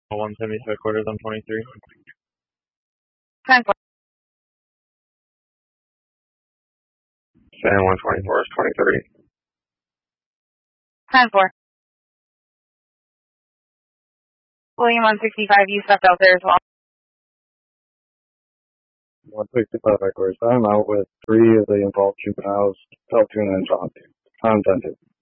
176 quarters on 23. 10-4. San 124 is 23. 10-4. William 165, you stepped out there as well. 165 headquarters. I'm out with 3 of the involved juveniles, Peltoon and Tom. Tom Denton.